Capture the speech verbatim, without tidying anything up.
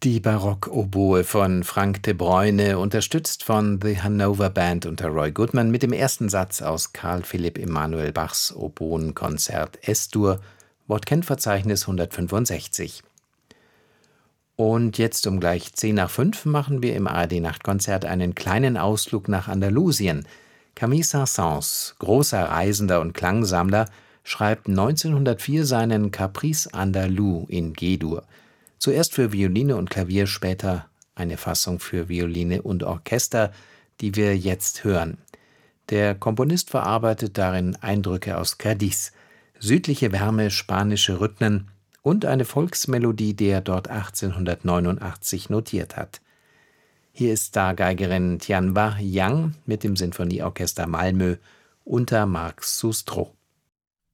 Die Barockoboe von Frank de Bruyne, unterstützt von The Hanover Band unter Roy Goodman, mit dem ersten Satz aus Carl Philipp Emanuel Bachs Oboenkonzert S-Dur, Wortkenntverzeichnis hundertfünfundsechzig. Und jetzt um gleich zehn nach fünf machen wir im A R D-Nachtkonzert einen kleinen Ausflug nach Andalusien. Camille Saint-Saëns, großer Reisender und Klangsammler, schreibt neunzehnhundertvier seinen Caprice Andalou in G-Dur. Zuerst für Violine und Klavier, später eine Fassung für Violine und Orchester, die wir jetzt hören. Der Komponist verarbeitet darin Eindrücke aus Cádiz, südliche Wärme, spanische Rhythmen und eine Volksmelodie, die er dort achtzehnhundertneunundachtzig notiert hat. Hier ist Stargeigerin Tianwa Yang mit dem Sinfonieorchester Malmö unter Marc Sustro.